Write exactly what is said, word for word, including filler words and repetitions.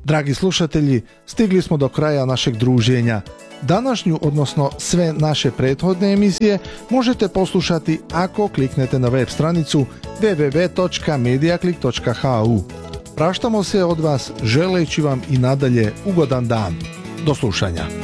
Dragi slušatelji, stigli smo do kraja našeg druženja. Današnju, odnosno sve naše prethodne emisije možete poslušati ako kliknete na web stranicu w w w točka mediaclick točka h u. Praštamo se od vas želeći vam i nadalje ugodan dan. Do slušanja.